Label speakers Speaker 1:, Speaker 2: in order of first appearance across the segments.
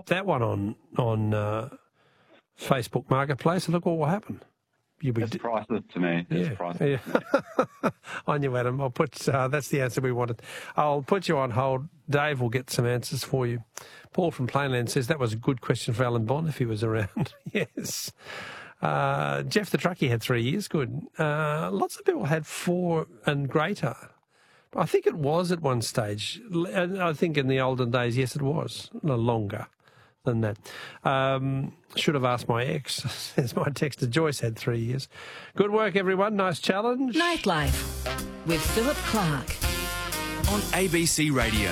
Speaker 1: pop that one on Facebook Marketplace and look what will happen.
Speaker 2: It's priceless to me. It's priceless to me.
Speaker 1: I knew, Adam. I'll put that's the answer we wanted. I'll put you on hold. Dave will get some answers for you. Paul from Plainland says that was a good question for Alan Bond if he was around. Yes. Jeff the truckie had 3 years. Good. Lots of people had 4 and greater. I think it was at one stage. I think in the olden days, yes, it was. No longer than that. Should have asked my ex, says my texter. Joyce had 3 years. Good work, everyone. Nice challenge.
Speaker 3: Nightlife with Philip Clark
Speaker 4: on ABC Radio.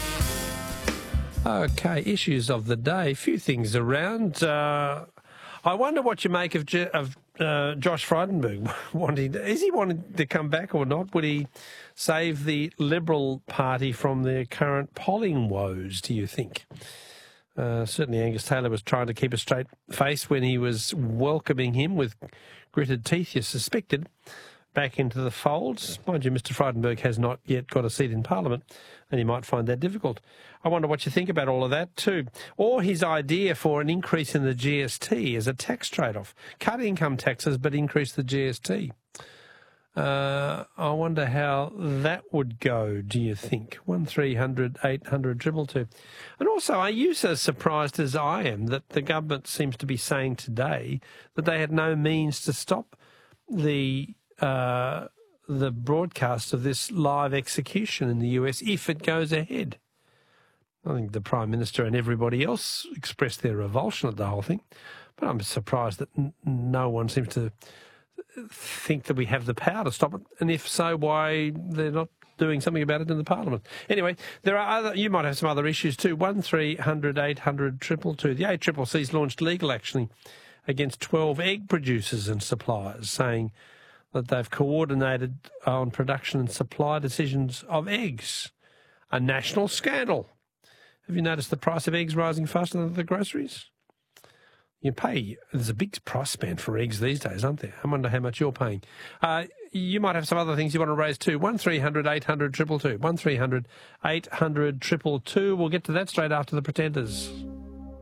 Speaker 1: Okay, issues of the day. A few things around. I wonder what you make of Josh Frydenberg wanting. Is he wanting to come back or not? Would he save the Liberal Party from their current polling woes, do you think? Certainly Angus Taylor was trying to keep a straight face when he was welcoming him with gritted teeth, you suspected, back into the folds. Mind you, Mr Frydenberg has not yet got a seat in Parliament, and he might find that difficult. I wonder what you think about all of that too. Or his idea for an increase in the GST as a tax trade-off. Cut income taxes but increase the GST. I wonder how that would go, do you think? 1300 800 222. And also, are you so surprised as I am that the government seems to be saying today that they had no means to stop the broadcast of this live execution in the US if it goes ahead? I think the Prime Minister and everybody else expressed their revulsion at the whole thing. But I'm surprised that no one seems to think that we have the power to stop it, and if so, why they're not doing something about it in the Parliament. Anyway, there are you might have some other issues too. 1300 800 222. The ACCC's launched legal action against 12 egg producers and suppliers, saying that they've coordinated on production and supply decisions of eggs. A national scandal. Have you noticed the price of eggs rising faster than the groceries? There's a big price span for eggs these days, aren't there? I wonder how much you're paying. You might have some other things you want to raise too. 1300 800 222. 1300 800 222. We'll get to that straight after the Pretenders.